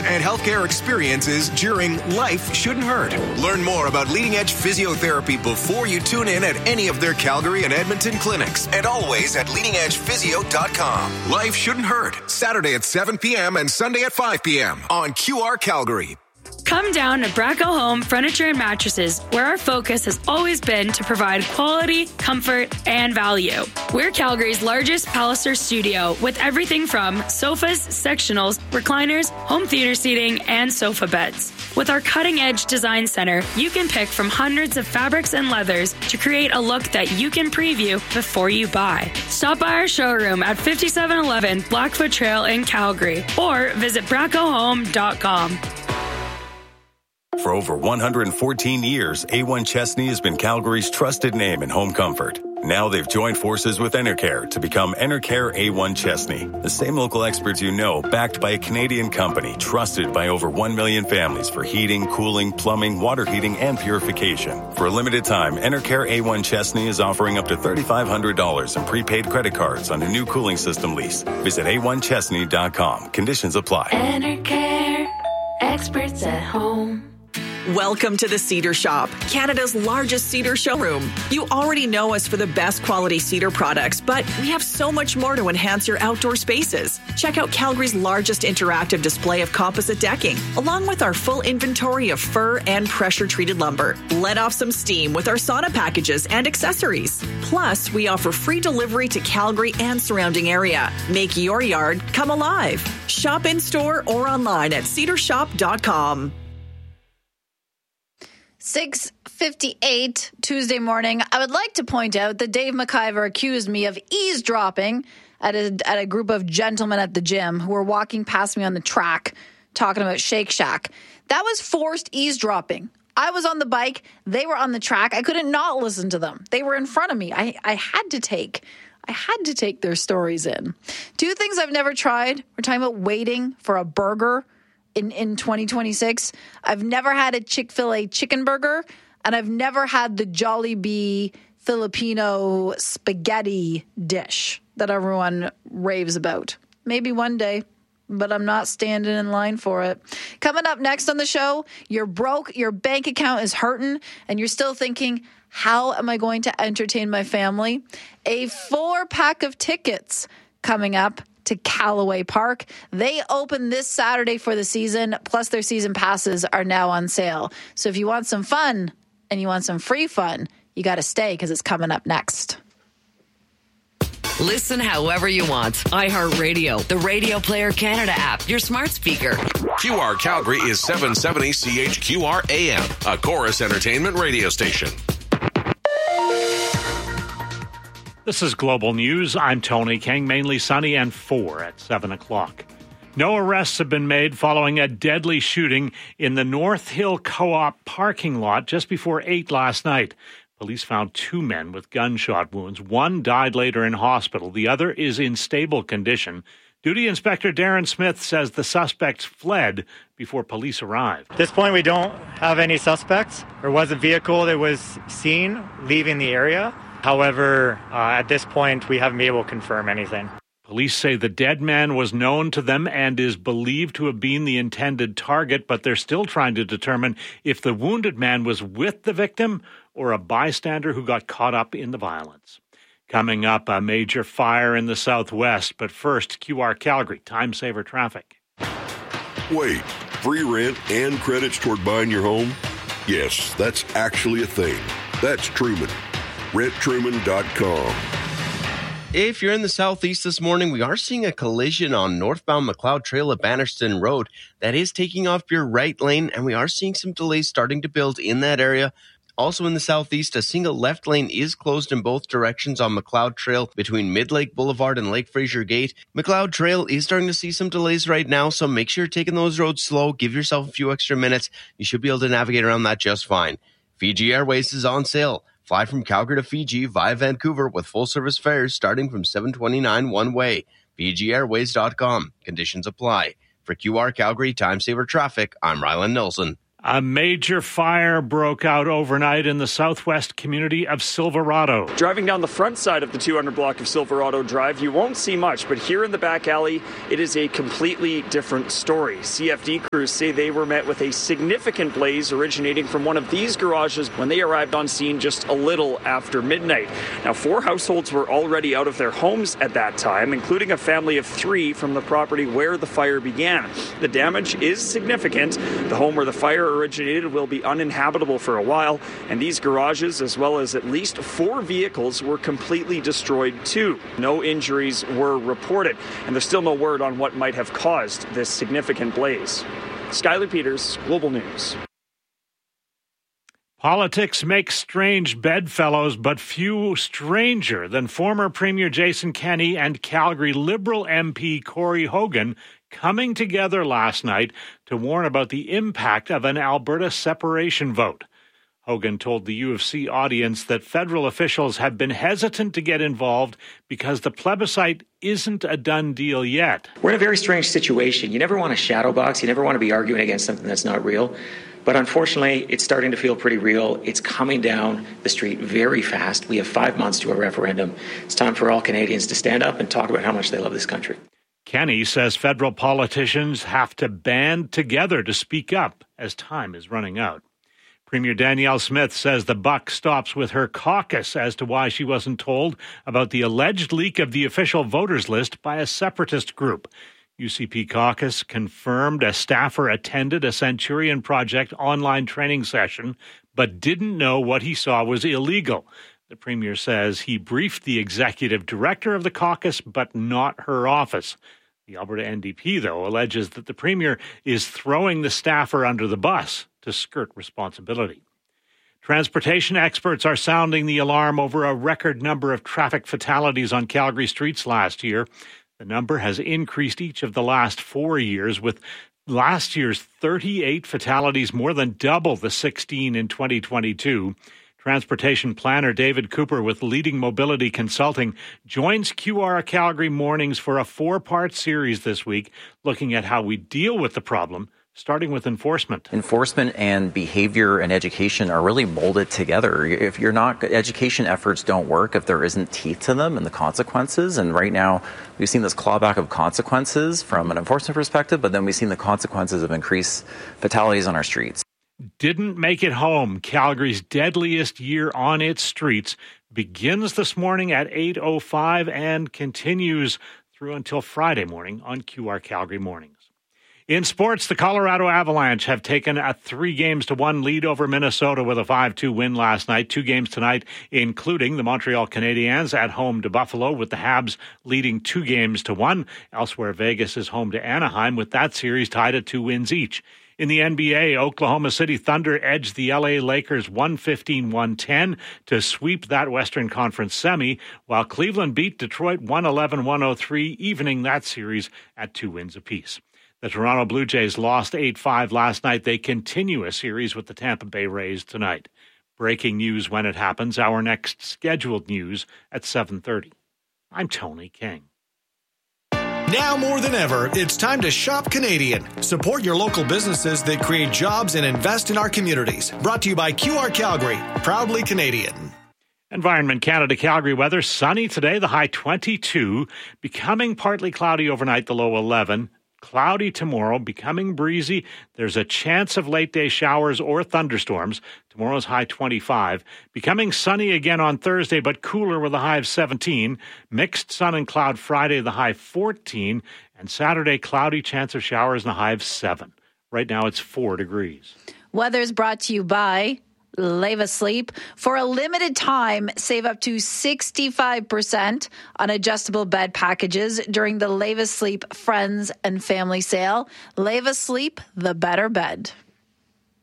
and healthcare experiences during Life Shouldn't Hurt. Learn more about leading-edge physiotherapy before you tune in at any of their Calgary and Edmonton clinics, and always at leadingedgephysio.com. Life Shouldn't Hurt, Saturday at 7 p.m. and Sunday at 5 p.m. on QR Calgary. Come down to Bracco Home Furniture and Mattresses, where our focus has always been to provide quality, comfort, and value. We're Calgary's largest Palliser studio with everything from sofas, sectionals, recliners, home theater seating, and sofa beds. With our cutting-edge design center, you can pick from hundreds of fabrics and leathers to create a look that you can preview before you buy. Stop by our showroom at 5711 Blackfoot Trail in Calgary or visit braccohome.com. For over 114 years, A1 Chesney has been Calgary's trusted name in home comfort. Now they've joined forces with Enercare to become Enercare A1 Chesney. The same local experts you know, backed by a Canadian company, trusted by over 1 million families for heating, cooling, plumbing, water heating, and purification. For a limited time, Enercare A1 Chesney is offering up to $3,500 in prepaid credit cards on a new cooling system lease. Visit a1chesney.com. Conditions apply. Enercare, experts at home. Welcome to the Cedar Shop, Canada's largest cedar showroom. You already know us for the best quality cedar products, but we have so much more to enhance your outdoor spaces. Check out Calgary's largest interactive display of composite decking, along with our full inventory of fir and pressure-treated lumber. Let off some steam with our sauna packages and accessories. Plus, we offer free delivery to Calgary and surrounding area. Make your yard come alive. Shop in-store or online at cedarshop.com. 6:58 Tuesday morning. I would like to point out that Dave McIver accused me of eavesdropping at a group of gentlemen at the gym who were walking past me on the track talking about Shake Shack. That was forced eavesdropping. I was on the bike. They were on the track. I couldn't not listen to them. They were in front of me. I had to take their stories in. Two things I've never tried. We're talking about waiting for a burger in 2026. I've never had a Chick-fil-A chicken burger, and I've never had the Jollibee Filipino spaghetti dish that everyone raves about. Maybe one day, but I'm not standing in line for it. Coming up next on the show, you're broke, your bank account is hurting, and you're still thinking, how am I going to entertain my family? A 4-pack of tickets coming up to Callaway Park. They open this Saturday for the season, plus their season passes are now on sale. So if you want some fun and you want some free fun, you got to stay because it's coming up next. Listen however you want. iHeartRadio, the Radio Player Canada app, your smart speaker. QR Calgary is 770 CHQR AM, a Chorus Entertainment radio station. This is Global News. I'm Tony King. Mainly sunny and 4 at 7 o'clock. No arrests have been made following a deadly shooting in the North Hill Co-op parking lot just before 8 last night. Police found 2 men with gunshot wounds. One died later in hospital. The other is in stable condition. Duty Inspector Darren Smith says the suspects fled before police arrived. At this point, we don't have any suspects. There was a vehicle that was seen leaving the area. However, at this point, we haven't been able to confirm anything. Police say the dead man was known to them and is believed to have been the intended target, but they're still trying to determine if the wounded man was with the victim or a bystander who got caught up in the violence. Coming up, a major fire in the southwest, but first, QR Calgary, time saver traffic. Wait, free rent and credits toward buying your home? Yes, that's actually a thing. That's Truman. RentTruman.com. If you're in the southeast this morning, we are seeing a collision on northbound McLeod Trail at Bannerston Road. That is taking off your right lane, and we are seeing some delays starting to build in that area. Also in the southeast, a single left lane is closed in both directions on McLeod Trail between Mid-Lake Boulevard and Lake Fraser Gate. McLeod Trail is starting to see some delays right now, so make sure you're taking those roads slow. Give yourself a few extra minutes. You should be able to navigate around that just fine. Fiji Airways is on sale. Fly from Calgary to Fiji via Vancouver with full-service fares starting from $7.29 one way. FijiAirways.com. Conditions apply. For QR Calgary Time Saver Traffic, I'm Ryland Nelson. A major fire broke out overnight in the southwest community of Silverado. Driving down the front side of the 200 block of Silverado Drive, you won't see much, but here in the back alley, it is a completely different story. CFD crews say they were met with a significant blaze originating from one of these garages when they arrived on scene just a little after midnight. Now, 4 households were already out of their homes at that time, including a family of 3 from the property where the fire began. The damage is significant. The home where the fire originated will be uninhabitable for a while, and these garages, as well as at least 4 vehicles, were completely destroyed too. No injuries were reported, and there's still no word on what might have caused this significant blaze. Skylar Peters, Global News. Politics make strange bedfellows, but few stranger than former Premier Jason Kenney and Calgary Liberal MP Corey Hogan coming together last night to warn about the impact of an Alberta separation vote. Hogan told the U of C audience that federal officials have been hesitant to get involved because the plebiscite isn't a done deal yet. We're in a very strange situation. You never want to shadow box. You never want to be arguing against something that's not real. But unfortunately, it's starting to feel pretty real. It's coming down the street very fast. We have 5 months to a referendum. It's time for all Canadians to stand up and talk about how much they love this country. Kenney says federal politicians have to band together to speak up as time is running out. Premier Danielle Smith says the buck stops with her caucus as to why she wasn't told about the alleged leak of the official voters list by a separatist group. UCP caucus confirmed a staffer attended a Centurion Project online training session, but didn't know what he saw was illegal. The Premier says he briefed the executive director of the caucus, but not her office. The Alberta NDP, though, alleges that the Premier is throwing the staffer under the bus to skirt responsibility. Transportation experts are sounding the alarm over a record number of traffic fatalities on Calgary streets last year. The number has increased each of the last 4 years, with last year's 38 fatalities more than double the 16 in 2022. Transportation planner David Cooper with Leading Mobility Consulting joins QR Calgary Mornings for a 4-part series this week, looking at how we deal with the problem, starting with enforcement. Enforcement and behavior and education are really molded together. If you're not, education efforts don't work if there isn't teeth to them and the consequences. And right now, we've seen this clawback of consequences from an enforcement perspective, but then we've seen the consequences of increased fatalities on our streets. Didn't make it home. Calgary's deadliest year on its streets begins this morning at 8:05 and continues through until Friday morning on QR Calgary Mornings. In sports, the Colorado Avalanche have taken a 3-1 lead over Minnesota with a 5-2 win last night. 2 games tonight, including the Montreal Canadiens at home to Buffalo, with the Habs leading 2-1. Elsewhere, Vegas is home to Anaheim, with that series tied at 2 wins each. In the NBA, Oklahoma City Thunder edged the LA Lakers 115-110 to sweep that Western Conference semi, while Cleveland beat Detroit 111-103, evening that series at 2 wins apiece. The Toronto Blue Jays lost 8-5 last night. They continue a series with the Tampa Bay Rays tonight. Breaking news when it happens. Our next scheduled news at 7:30. I'm Tony King. Now more than ever, it's time to shop Canadian. Support your local businesses that create jobs and invest in our communities. Brought to you by QR Calgary, proudly Canadian. Environment Canada Calgary weather. Sunny today, the high 22. Becoming partly cloudy overnight, the low 11. Cloudy tomorrow, becoming breezy. There's a chance of late-day showers or thunderstorms. Tomorrow's high 25. Becoming sunny again on Thursday, but cooler with a high of 17. Mixed sun and cloud Friday, the high 14. And Saturday, cloudy, chance of showers and a high of 7. Right now, it's 4 degrees. Weather's brought to you by Leva Sleep. For a limited time, save up to 65% on adjustable bed packages during the Leva Sleep Friends and Family Sale. Leva Sleep, the better bed.